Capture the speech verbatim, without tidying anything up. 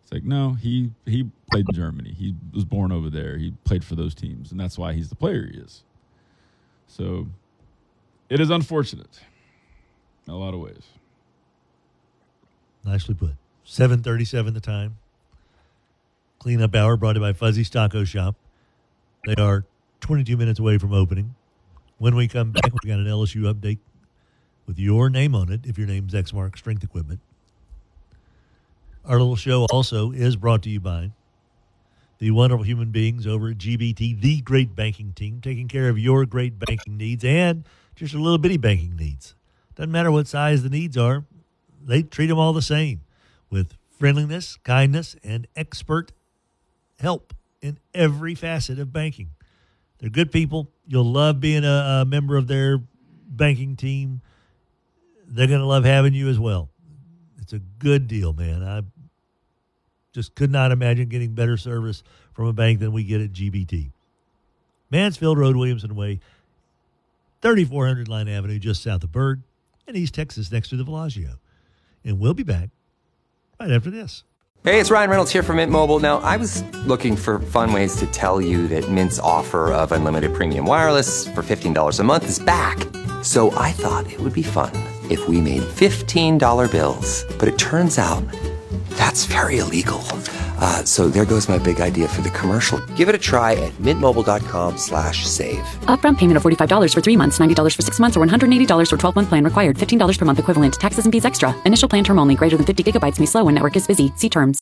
It's like, no, he he played in Germany. He was born over there. He played for those teams, and that's why he's the player he is. So it is unfortunate in a lot of ways. Nicely put. seven thirty-seven the time. Cleanup hour brought to you by Fuzzy's Taco Shop. They are twenty-two minutes away from opening. When we come back, we got an L S U update with your name on it, if your name's Exmark Strength Equipment. Our little show also is brought to you by the wonderful human beings over at G B T, the great banking team, taking care of your great banking needs and just your little bitty banking needs. Doesn't matter what size the needs are, they treat them all the same with friendliness, kindness, and expert help in every facet of banking. They're good people. You'll love being a, a member of their banking team. They're going to love having you as well. It's a good deal, man. I just could not imagine getting better service from a bank than we get at G B T. Mansfield Road, Williamson Way, thirty-four hundred Line Avenue, just south of Byrd, in East Texas, next to the Bellagio. And we'll be back right after this. Hey, it's Ryan Reynolds here from Mint Mobile. Now, I was looking for fun ways to tell you that Mint's offer of unlimited premium wireless for fifteen dollars a month is back. So I thought it would be fun if we made fifteen dollar bills. But it turns out that's very illegal. Uh, so there goes my big idea for the commercial. Give it a try at mintmobile.com slash save. Upfront payment of forty-five dollars for three months, ninety dollars for six months, or one hundred eighty dollars for twelve-month plan required. fifteen dollars per month equivalent. Taxes and fees extra. Initial plan term only. Greater than fifty gigabytes may slow when network is busy. See terms.